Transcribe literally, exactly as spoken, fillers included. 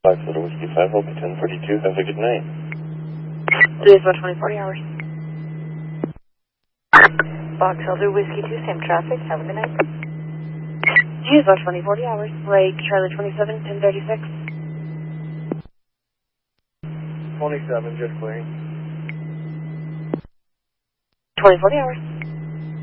five Little Whiskey five, Hope ten forty-two, have a good night. Today's about twenty, forty hours. Box Elder Whiskey two, same traffic, have a good night. Today's about twenty, forty hours. Lake Charlie twenty-seven, ten thirty-six. twenty-seven, just clearing. twenty, forty hours.